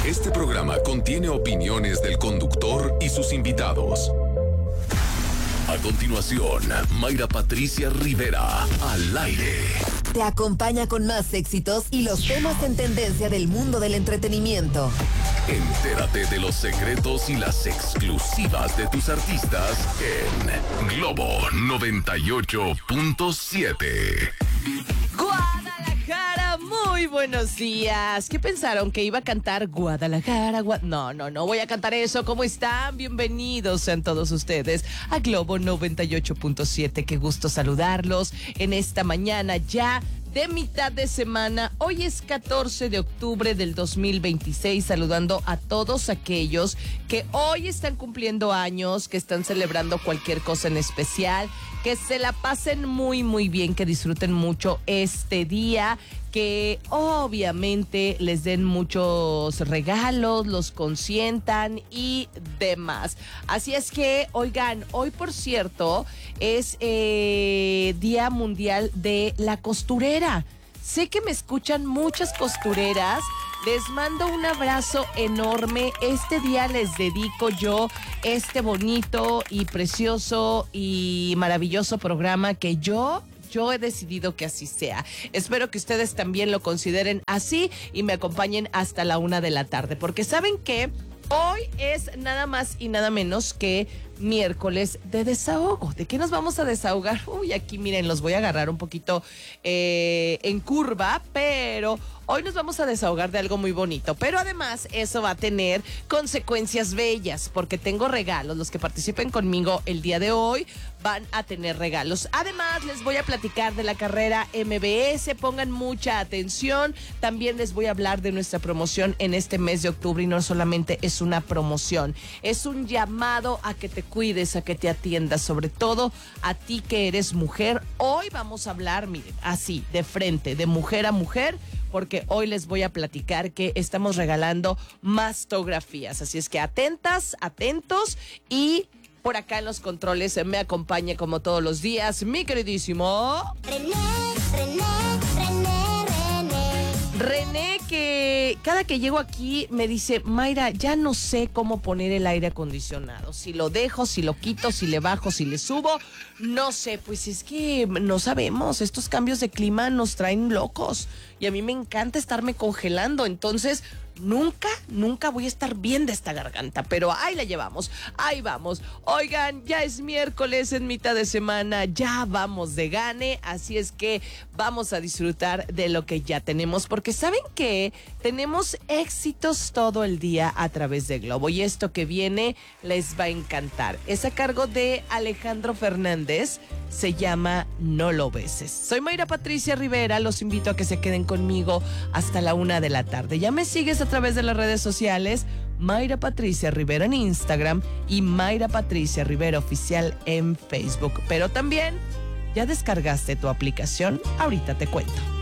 Este programa contiene opiniones del conductor y sus invitados. A continuación, Mayra Patricia Rivera, al aire. Te acompaña con más éxitos y los temas en tendencia del mundo del entretenimiento. Entérate de los secretos y las exclusivas de tus artistas en Globo 98.7. Guadalajara, muy buenos días. ¿Qué pensaron? ¿Que iba a cantar Guadalajara? No, voy a cantar eso. ¿Cómo están? Bienvenidos sean todos ustedes a Globo 98.7. Qué gusto saludarlos en esta mañana ya de mitad de semana. Hoy es 14 de octubre del 2026, saludando a todos aquellos que hoy están cumpliendo años, que están celebrando cualquier cosa en especial, que se la pasen muy, muy bien, que disfruten mucho este día, que obviamente les den muchos regalos, los consientan y demás. Así es que, oigan, hoy por cierto es Día Mundial de la Costurera. Sé que me escuchan muchas costureras. Les mando un abrazo enorme. Este día les dedico yo este bonito y precioso y maravilloso programa que yo he decidido que así sea. Espero que ustedes también lo consideren así y me acompañen hasta la 1 de la tarde, porque ¿saben qué? Hoy es nada más y nada menos que miércoles de desahogo. ¿De qué nos vamos a desahogar? Uy, aquí miren, los voy a agarrar un poquito en curva, pero hoy nos vamos a desahogar de algo muy bonito. Pero además eso va a tener consecuencias bellas, porque tengo regalos. Los que participen conmigo el día de hoy van a tener regalos. Además, les voy a platicar de la carrera MBS. Pongan mucha atención. También les voy a hablar de nuestra promoción en este mes de octubre. Y no solamente es una promoción, es un llamado a que te cuides, a que te atiendas, sobre todo a ti que eres mujer. Hoy vamos a hablar, miren, así, de frente, de mujer a mujer, porque hoy les voy a platicar que estamos regalando mastografías. Así es que atentas, atentos, y por acá en los controles me acompaña como todos los días mi queridísimo René, que cada que llego aquí me dice: Mayra, ya no sé cómo poner el aire acondicionado. Si lo dejo, si lo quito, si le bajo, si le subo, no sé. Pues es que no sabemos, estos cambios de clima nos traen locos. Y a mí me encanta estarme congelando, entonces nunca voy a estar bien de esta garganta, pero ahí la llevamos, ahí vamos. Oigan, ya es miércoles en mitad de semana, ya vamos de gane, así es que vamos a disfrutar de lo que ya tenemos, porque ¿saben qué? Tenemos éxitos todo el día a través de Globo, y esto que viene les va a encantar. Es a cargo de Alejandro Fernández, se llama No lo beses. Soy Mayra Patricia Rivera, los invito a que se queden conmigo hasta la 1 de la tarde. Ya me sigues a través de las redes sociales, Mayra Patricia Rivera en Instagram y Mayra Patricia Rivera Oficial en Facebook. Pero también, ¿ya descargaste tu aplicación? Ahorita te cuento.